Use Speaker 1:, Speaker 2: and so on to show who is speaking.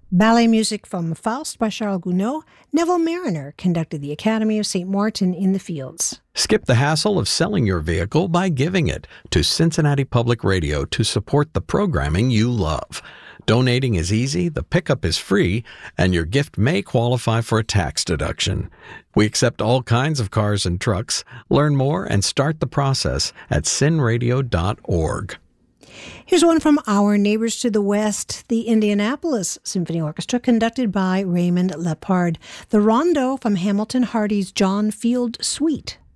Speaker 1: Ballet music from Faust by Charles Gounod. Neville Mariner conducted the Academy of St. Martin in the Fields.
Speaker 2: Skip the hassle of selling your vehicle by giving it to Cincinnati Public Radio to support the programming you love. Donating is easy, the pickup is free, and your gift may qualify for a tax deduction. We accept all kinds of cars and trucks. Learn more and start the process at cinradio.org.
Speaker 1: Here's one from our neighbors to the west, the Indianapolis Symphony Orchestra, conducted by Raymond Lepard. The Rondo from Hamilton Hardy's John Field Suite.